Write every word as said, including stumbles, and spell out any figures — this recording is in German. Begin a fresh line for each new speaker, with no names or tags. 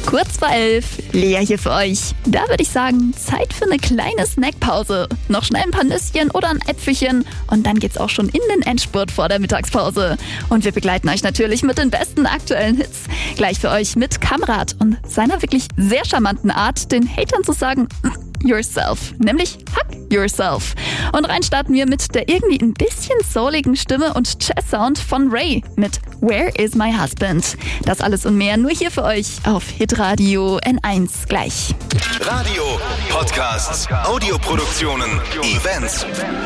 Kurz vor elf, Lea hier für euch. Da würde ich sagen, Zeit für eine kleine Snackpause. Noch schnell ein paar Nüsschen oder ein Äpfelchen und dann geht's auch schon in den Endspurt vor der Mittagspause. Und wir begleiten euch natürlich mit den besten aktuellen Hits. Gleich für euch mit Kamrat und seiner wirklich sehr charmanten Art, den Hatern zu sagen, yourself, nämlich Hug Yourself. Und rein starten wir mit der irgendwie ein bisschen souligen Stimme und Jazz-Sound von Ray mit Where is my husband? Das alles und mehr nur hier für euch auf Hitradio N eins gleich.
Radio, Podcasts, Audioproduktionen, Events.